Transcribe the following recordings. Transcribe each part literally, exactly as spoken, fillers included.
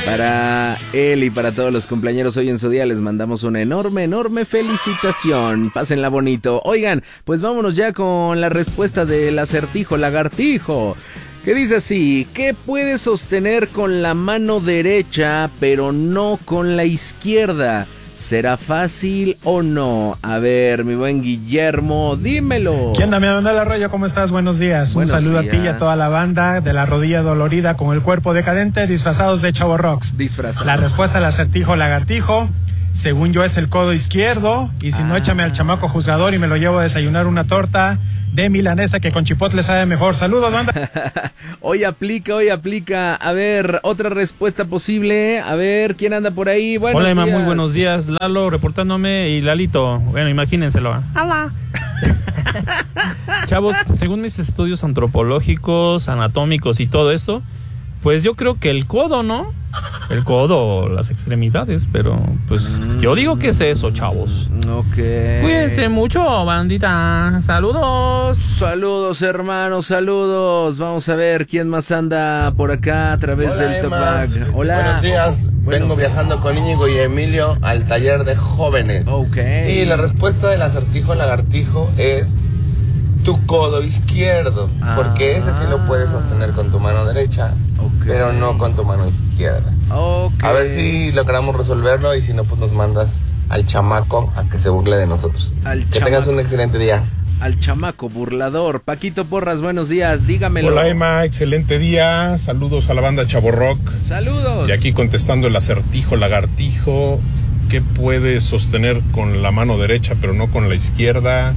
Para él y para todos los cumpleaños hoy en su día les mandamos una enorme, enorme felicitación. Pásenla bonito. Oigan, pues vámonos ya con la respuesta del acertijo lagartijo. Que dice así: ¿qué puedes sostener con la mano derecha pero no con la izquierda? ¿Será fácil o no? A ver, mi buen Guillermo, dímelo. ¿Qué onda, mi Manuel Arroyo? ¿Cómo estás? Buenos días. Buenos Un saludo días. a ti y a toda la banda de la rodilla dolorida con el cuerpo decadente, disfrazados de Chavo Rocks. Disfrazado. La respuesta al acertijo lagartijo, según yo, es el codo izquierdo. Y si ah. no, échame al chamaco juzgador y me lo llevo a desayunar una torta de milanesa que con chipotle sabe mejor. Saludos, banda. Hoy aplica, hoy aplica. A ver, otra respuesta posible. A ver, ¿quién anda por ahí? Buenos Hola, Emma, días. muy buenos días. Lalo reportándome y Lalito. Bueno, imagínenselo. Hola. Chavos, según mis estudios antropológicos, anatómicos y todo esto, pues yo creo que el codo, ¿no? El codo, las extremidades, pero pues mm. yo digo que es eso, chavos. Ok. Cuídense mucho, bandita. Saludos. Saludos, hermanos, saludos. Vamos a ver quién más anda por acá a través Hola, del Emma. Talkback. Hola. Buenos días. Buenos Vengo días. viajando con Íñigo y Emilio al taller de jóvenes. Ok. Y la respuesta del acertijo lagartijo es tu codo izquierdo. Ah. Porque ese sí lo puedes sostener con tu mano derecha, Ok. pero no con tu mano izquierda. Ok. A ver si logramos resolverlo y si no, pues nos mandas al chamaco a que se burle de nosotros. Al que chamaco. tengas un excelente día. Al chamaco burlador. Paquito Porras, buenos días, dígamelo. Hola, Emma, excelente día. Saludos a la banda Chavo Rock. Saludos. Y aquí contestando el acertijo lagartijo. ¿Qué puedes sostener con la mano derecha pero no con la izquierda?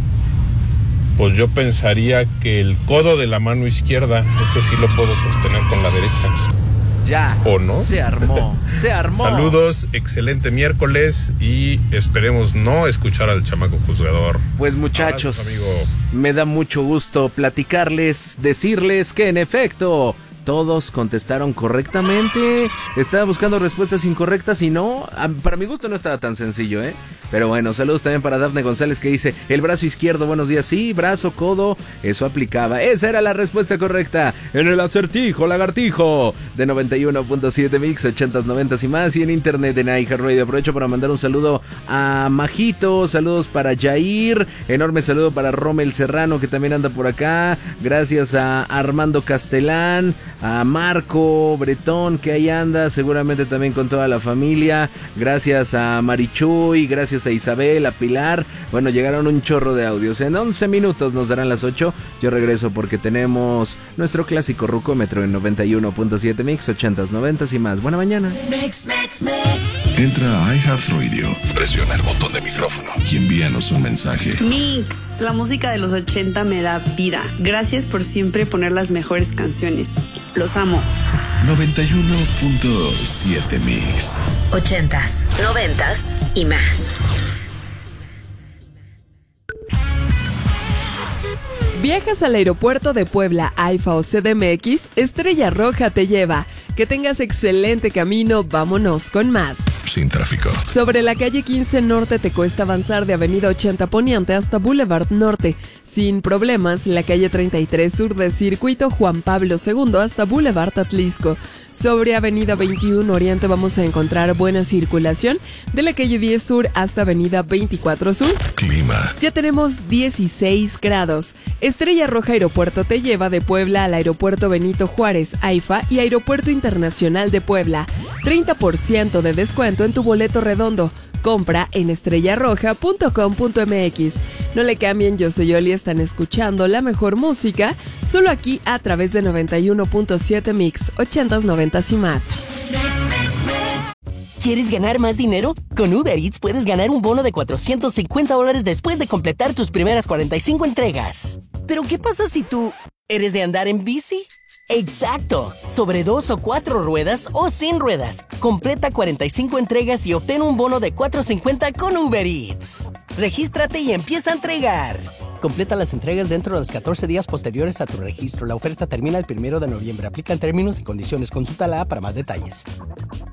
Pues yo pensaría que el codo de la mano izquierda, ese sí lo puedo sostener con la derecha. Ya. ¿O no? Se armó, se armó. Saludos, excelente miércoles y esperemos no escuchar al chamaco juzgador. Pues muchachos, Abrazos, amigo. me da mucho gusto platicarles, decirles que en efecto todos contestaron correctamente. Estaba buscando respuestas incorrectas y no, para mi gusto no estaba tan sencillo, ¿eh? Pero bueno, saludos también para Dafne González que dice, el brazo izquierdo, buenos días, sí, brazo, codo, eso aplicaba. Esa era la respuesta correcta en el acertijo lagartijo de noventa y uno punto siete Mix, ochentas, noventas y más, y en internet en iHeartRadio. Aprovecho para mandar un saludo a Majito, saludos para Jair, enorme saludo para Rommel Serrano que también anda por acá, gracias a Armando Castelán, a Marco Bretón que ahí anda, seguramente también con toda la familia, gracias a Marichuy, gracias a Isabel, a Pilar. Bueno, llegaron un chorro de audios. En once minutos nos darán las ocho. Yo regreso porque tenemos nuestro clásico rucómetro en noventa y uno punto siete Mix, ochentas, noventas y más. Buena mañana. Mix, mix, mix. Entra a iHeartRadio, presiona el botón de micrófono y envíanos un mensaje. Mix, la música de los ochenta me da vida. Gracias por siempre poner las mejores canciones. Los amo. noventa y uno punto siete Mix. Ochentas, noventas y más. ¿Viajas al aeropuerto de Puebla, AIFA o C D M X? Estrella Roja te lleva. Que tengas excelente camino, vámonos con más. Sin tráfico. Sobre la calle quince Norte te cuesta avanzar de Avenida ochenta Poniente hasta Boulevard Norte. Sin problemas, la calle treinta y tres Sur de Circuito Juan Pablo segundo hasta Boulevard Atlisco. Sobre Avenida veintiuno Oriente vamos a encontrar buena circulación de la calle diez Sur hasta Avenida veinticuatro Sur. Clima. Ya tenemos dieciséis grados. Estrella Roja Aeropuerto te lleva de Puebla al Aeropuerto Benito Juárez, AIFA y Aeropuerto Internacional de Puebla. treinta por ciento de descuento en tu boleto redondo. Compra en estrella roja punto com punto mx. No le cambien, yo soy Oli, están escuchando la mejor música, solo aquí a través de noventa y uno punto siete Mix, ochentas, noventas y más. ¿Quieres ganar más dinero? Con Uber Eats puedes ganar un bono de cuatrocientos cincuenta dólares después de completar tus primeras cuarenta y cinco entregas. ¿Pero qué pasa si tú eres de andar en bici? ¡Exacto! Sobre dos o cuatro ruedas o sin ruedas. Completa cuarenta y cinco entregas y obtén un bono de cuatrocientos cincuenta con Uber Eats. Regístrate y empieza a entregar. Completa las entregas dentro de los catorce días posteriores a tu registro. La oferta termina el primero de noviembre. Aplican términos y condiciones. Consulta la app para más detalles.